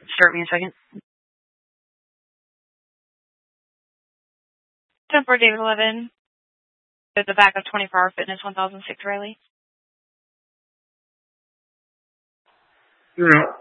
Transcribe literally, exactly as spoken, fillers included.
start me a second. ten four David eleven. At the back of twenty-four hour Fitness, one thousand six Riley. You're out.